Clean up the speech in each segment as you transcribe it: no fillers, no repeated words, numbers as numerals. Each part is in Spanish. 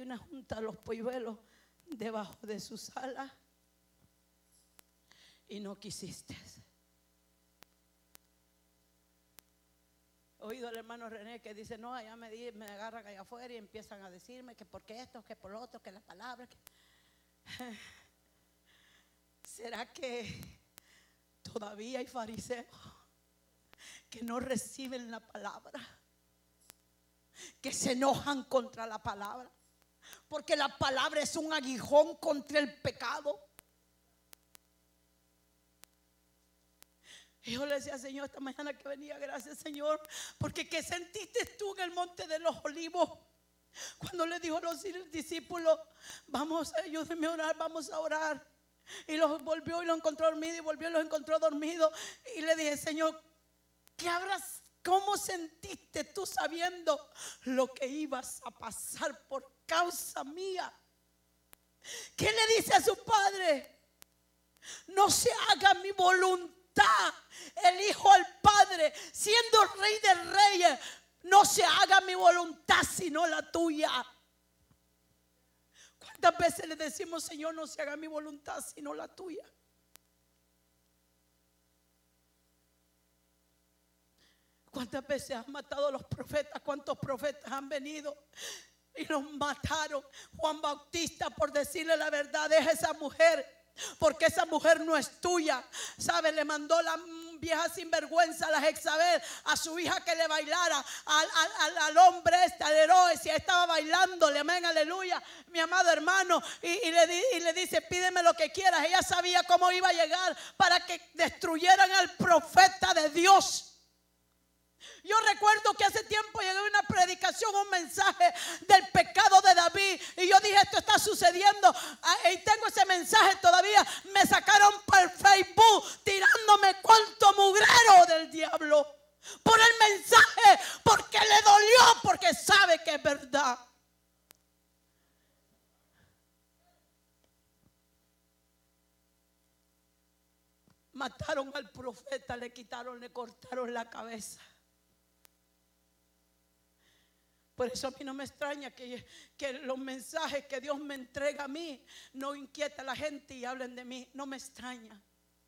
vine a juntar los polluelos debajo de sus alas y no quisiste. He oído al hermano René que dice: no, allá me agarran allá afuera y empiezan a decirme que por qué esto, que por lo otro, que la palabra que... ¿Será que todavía hay fariseos que no reciben la palabra, que se enojan contra la palabra? Porque la palabra es un aguijón contra el pecado. Y yo le decía: Señor, esta mañana que venía, gracias Señor, porque ¿qué sentiste tú en el monte de los olivos? Cuando le dijo a los discípulos: vamos, ayúdenme a orar, vamos a orar. Y los volvió y los encontró dormido, y volvió y los encontró dormidos. Y le dije: Señor, ¿cómo sentiste tú sabiendo lo que ibas a pasar por causa mía? ¿Qué le dice a su padre? No se haga mi voluntad. El hijo al padre, siendo rey de reyes: no se haga mi voluntad sino la tuya. ¿Cuántas veces le decimos: Señor, no se haga mi voluntad sino la tuya? ¿Cuántas veces han matado a los profetas? ¿Cuántos profetas han venido y los mataron? Juan Bautista, por decirle la verdad, deja esa mujer, porque esa mujer no es tuya. ¿Sabe? Le mandó la vieja sinvergüenza, la Jezabel, a su hija que le bailara al hombre al Herodes, y estaba bailándole, amén, aleluya, mi amado hermano, y le dice: pídeme lo que quieras. Ella sabía cómo iba a llegar para que destruyeran al profeta de Dios. Yo recuerdo que hace tiempo llegué a una predicación, un mensaje del pecado de David, y yo dije: esto está sucediendo, y tengo ese mensaje todavía. Me sacaron por el Facebook tirándome cuanto mugrero del diablo por el mensaje, porque le dolió, porque sabe que es verdad. Mataron al profeta, le cortaron la cabeza. Por eso a mí no me extraña que los mensajes que Dios me entrega a mí no inquieta a la gente y hablen de mí. No me extraña.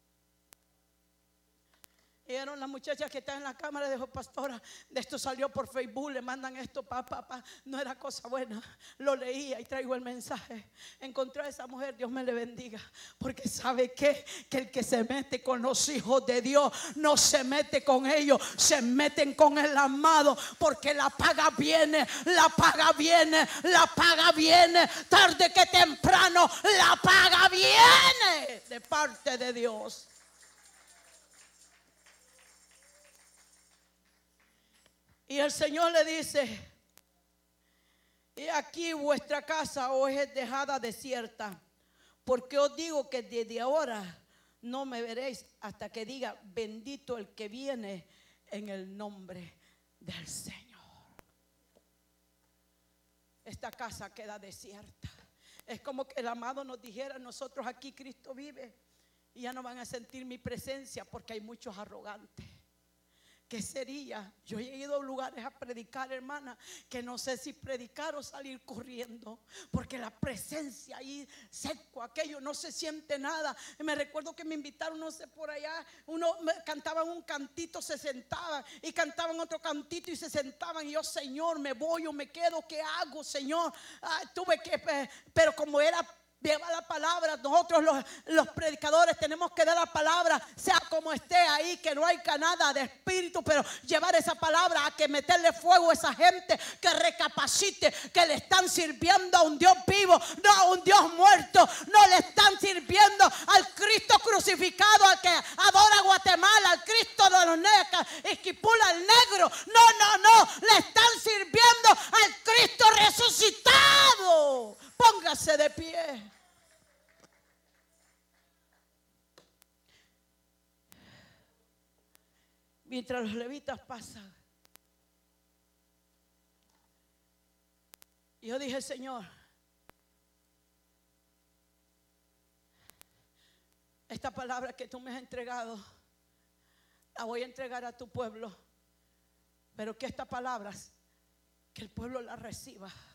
Eran las muchachas que están en la cámara, dijo: pastora, de esto salió por Facebook, le mandan esto, papá. No era cosa buena. Lo leía y traigo el mensaje. Encontré a esa mujer, Dios me le bendiga, porque sabe que el que se mete con los hijos de Dios no se mete con ellos, se meten con el amado, porque la paga viene, la paga viene, la paga viene, tarde que temprano la paga viene de parte de Dios. Y el Señor le dice: y aquí vuestra casa os es dejada desierta, porque os digo que desde ahora no me veréis hasta que diga: bendito el que viene en el nombre del Señor. Esta casa queda desierta. Es como que el amado nos dijera: nosotros aquí Cristo vive, y ya no van a sentir mi presencia porque hay muchos arrogantes. ¿Qué sería? Yo he ido a lugares a predicar, hermana, que no sé si predicar o salir corriendo, porque la presencia ahí seco, aquello, no se siente nada. Y me recuerdo que me invitaron, no sé, por allá, cantaban un cantito, se sentaban, y cantaban otro cantito y se sentaban. Y yo: Señor, me voy o me quedo, ¿qué hago, Señor? Pero como era lleva la palabra, nosotros los predicadores tenemos que dar la palabra, sea como esté ahí, que no hay nada de espíritu, pero llevar esa palabra, a que meterle fuego a esa gente, que recapacite, que le están sirviendo a un Dios vivo, no a un Dios muerto. No le están sirviendo al Cristo crucificado, al que adora Guatemala, al Cristo de los negros, Esquipula al negro. No, le están sirviendo al Cristo resucitado. Póngase de pie. Mientras los levitas pasan, yo dije: Señor, esta palabra que tú me has entregado, la voy a entregar a tu pueblo, pero que estas palabras, que el pueblo la reciba.